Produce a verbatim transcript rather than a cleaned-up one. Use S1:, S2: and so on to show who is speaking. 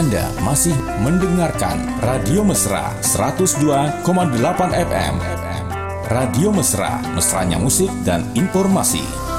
S1: Anda masih mendengarkan Radio Mesra seratus dua koma delapan F M. Radio Mesra, mesranya musik dan informasi.